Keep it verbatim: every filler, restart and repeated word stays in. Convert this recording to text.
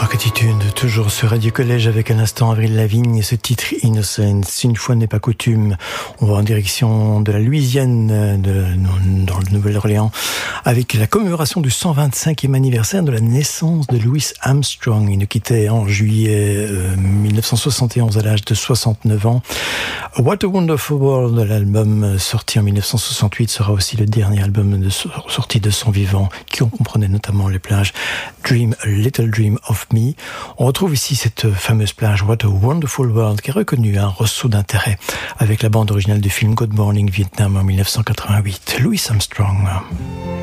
Rockatitude, toujours sur Radio Collège avec un instant Avril Lavigne et ce titre Innocence. Une fois n'est pas coutume, on va en direction de la Louisiane, de, dans le Nouvelle-Orléans, avec la commémoration du cent vingt-cinquième anniversaire de la naissance de Louis Armstrong. Il nous quittait en juillet euh, mille neuf cent soixante et onze à l'âge de soixante-neuf ans. What a Wonderful World, l'album sorti en mille neuf cent soixante-huit, sera aussi le dernier album de, sorti de son vivant, qui en comprenait notamment les plages Dream, a Little Dream of Me. On retrouve ici cette fameuse plage What a Wonderful World qui est reconnue un ressaut d'intérêt avec la bande originale du film Good Morning Vietnam en mille neuf cent quatre-vingt-huit. Louis Armstrong.